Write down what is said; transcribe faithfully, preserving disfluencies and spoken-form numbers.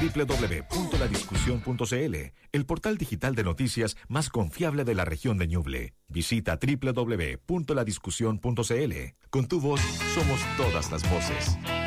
doble u doble u doble u punto la discusión punto c l, el portal digital de noticias más confiable de la región de Ñuble. Visita doble u doble u doble u punto la discusión punto c l. Con tu voz somos todas las voces.